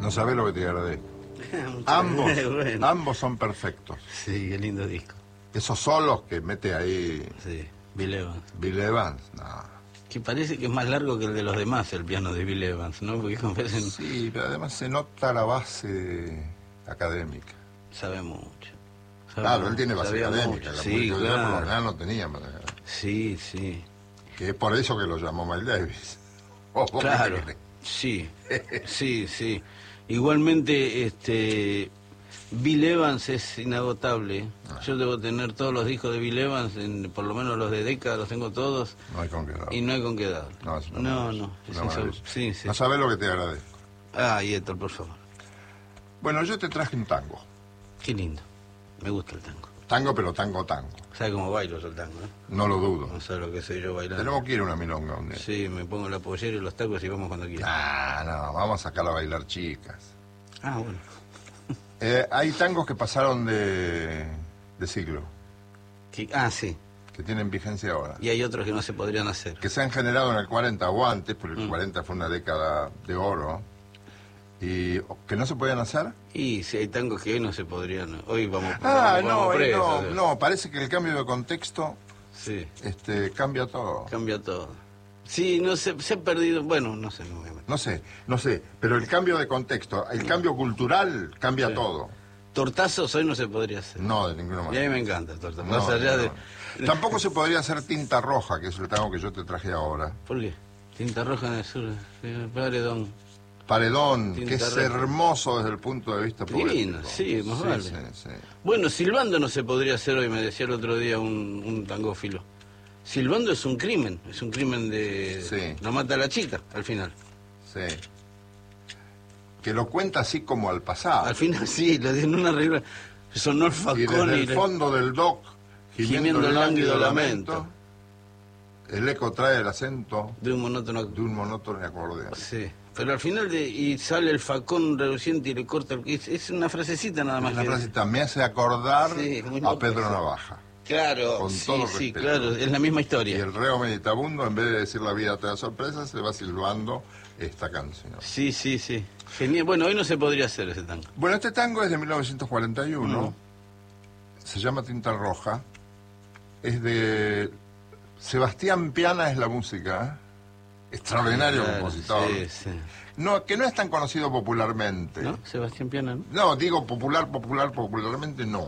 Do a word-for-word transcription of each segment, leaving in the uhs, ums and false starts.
No sabés lo que te agradezco. Ambos, bueno. ambos son perfectos. Sí, qué lindo disco. Esos solos que mete ahí... Sí, Bill Evans. Bill Evans, no. Que parece que es más largo que el de los demás, el piano de Bill Evans, ¿no? Porque parecen... Sí, pero además se nota la base académica. Sabe mucho. Sabe Claro, mucho, él tiene base académica. Mucho. La sí, claro. por lo general no tenía. Sí, sí. Que es por eso que lo llamó Miles Davis. Oh, claro, sí, sí, sí. Igualmente, este... Bill Evans es inagotable. Ah. Yo debo tener todos los discos de Bill Evans, en, por lo menos los de década, los tengo todos. No hay con qué darle. Y no hay con qué darle. No, es no, no. Es una sí, sí. No sabés lo que te agradezco. Ah, y Héctor, por favor. Bueno, yo te traje un tango. Qué lindo. Me gusta el tango. Tango, pero tango, tango. ¿Sabe cómo bailo yo el tango, eh? No lo dudo. No sé lo que soy yo bailando. Tenemos que ir a una milonga un día. Sí, me pongo la pollera y los tacos y vamos cuando quieras. Ah, no, vamos a sacar a bailar chicas. Ah, bueno. Eh, hay tangos que pasaron de, de siglo. ¿Qué? Ah, sí. Que tienen vigencia ahora. Y hay otros que no se podrían hacer. Que se han generado en el cuarenta o antes, porque el mm. cuarenta fue una década de oro. ¿Y que no se podían hacer? Y si hay tangos que hoy no se podrían. Hoy vamos Ah, vamos, no, vamos presos, no, no, parece que el cambio de contexto sí. este, cambia todo. Cambia todo. Sí, no sé, se ha perdido, bueno, no sé. No, no sé, no sé, pero el cambio de contexto, el cambio cultural cambia sí. todo. Tortazos hoy no se podría hacer. No, de ninguna manera. Y a mí me encanta el tortazo. No, Más allá no, de... no. Tampoco se podría hacer tinta roja, que es el tango que yo te traje ahora. ¿Por qué? Tinta roja en el sur, paredón. Paredón, tinta que es roja. Hermoso desde el punto de vista poético. Sí, más sí, vale. Sí, sí. Bueno, silbando no se podría hacer hoy, me decía el otro día un, un tangófilo. Silbando es un crimen, es un crimen de... Sí. No mata a la chica, al final. Sí. Que lo cuenta así como al pasado. Al final sí, le dieron una regla. Sonó el facón y desde y el le... fondo del dock, gimiendo, gimiendo el lánguido lamento, lamento, el eco trae el acento de un monótono... De un monótono acordeón. Sí. Pero al final de, y sale el facón reluciente y le corta el... Es, es una frasecita nada más. Es una que frasecita, me hace acordar sí, a Pedro Navaja. Claro, con sí, todo sí, respeto. claro, es la misma historia. Y el reo meditabundo, en vez de decir la vida te da sorpresa, se va silbando esta canción. Sí, sí, sí. Genial. Bueno, hoy no se podría hacer ese tango. Bueno, este tango es de mil novecientos cuarenta y uno, mm. se llama Tinta Roja, es de Sebastián Piana, es la música, ¿eh? Extraordinario claro, compositor. Sí, sí. No, que no es tan conocido popularmente. ¿No? Sebastián Piana, ¿no? No, digo popular, popular, popularmente no.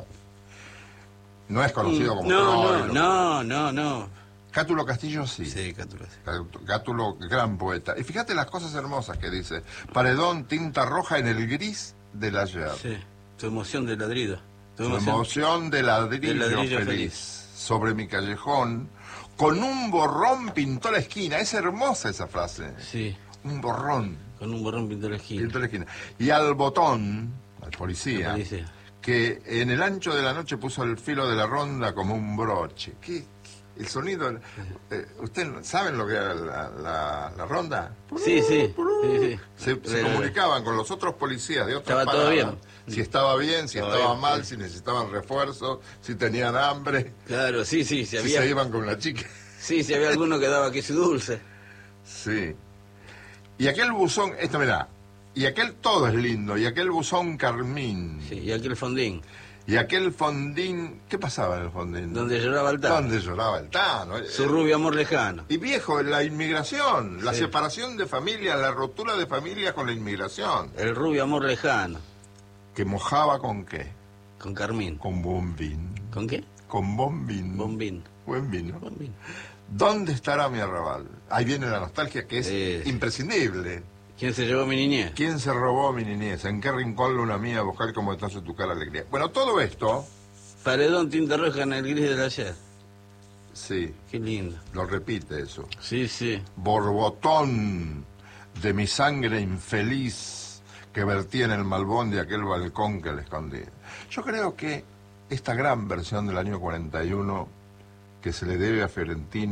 No es conocido mm, como... No, no, no, no, no. Cátulo Castillo sí. Sí, Cátulo sí. Cátulo, gran poeta. Y fíjate las cosas hermosas que dice. Paredón, tinta roja en el gris del ayer. Sí, tu emoción de ladrido. Tu emoción, emoción de, ladrillo de ladrillo feliz. feliz. Sobre mi callejón, con un borrón pintó la esquina. Es hermosa esa frase. Sí. Un borrón. Con un borrón pintó la esquina. Pintó la esquina. Y al botón, al policía, policía, que en el ancho de la noche puso el filo de la ronda como un broche. ¿Qué? El sonido... Eh, ¿Ustedes saben lo que era la, la, la ronda? Sí, sí. sí, sí. Se, se comunicaban con los otros policías de otras Estaba paradas, todo bien. Si estaba bien, si estaba estaba bien, mal, sí. si necesitaban refuerzos, si tenían hambre. Claro, sí, sí. Si, había... si se iban con la chica. Sí, si había alguno que daba queso dulce. Sí. Y aquel buzón... Esto, mirá. Y aquel todo es lindo. Y aquel buzón carmín. Sí, y aquel fondín. Y aquel fondín... ¿Qué pasaba en el fondín? Donde lloraba el Tano. Donde lloraba el Tano. Su rubio amor lejano. Y viejo, la inmigración, la sí. separación de familias, la ruptura de familias con la inmigración. El rubio amor lejano. ¿Que mojaba con qué? Con carmín. Con bombín. ¿Con qué? Con bombín. Bombín. Buen vino. Bombín. ¿Dónde estará mi arrabal? Ahí viene la nostalgia que es sí. imprescindible. ¿Quién se llevó mi niñez? ¿Quién se robó mi niñez? ¿En qué rincón luna mía buscar como entonces tu cara alegría? Bueno, todo esto... Paredón, tinta roja en el gris del ayer. Sí. Qué lindo. Lo repite eso. Sí, sí. Borbotón de mi sangre infeliz que vertí en el malbón de aquel balcón que le escondí. Yo creo que esta gran versión del año cuarenta y uno que se le debe a Fiorentino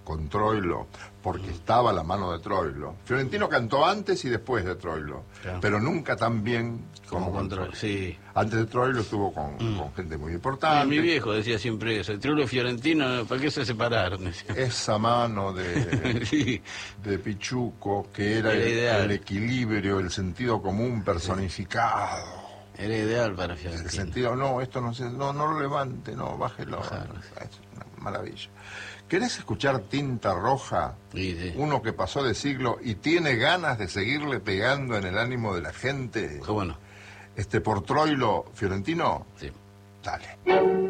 con Troilo, porque mm. estaba la mano de Troilo. Fiorentino cantó antes y después de Troilo, claro. pero nunca tan bien como, como con Troilo. Sí. Antes de Troilo estuvo con, mm. con gente muy importante. Mi viejo decía siempre eso, Troilo y Fiorentino, ¿para qué se separaron? Esa mano de, sí. de Pichuco, que era, era el, el equilibrio, el sentido común personificado. Era ideal para Fiorentino. El sentido, no, esto no se, no, no lo levante, no, bájelo. Claro. Es una maravilla. ¿Querés escuchar Tinta Roja? Sí, sí. Uno que pasó de siglo y tiene ganas de seguirle pegando en el ánimo de la gente. Qué bueno. Este, por Troilo, Fiorentino. Sí. Dale.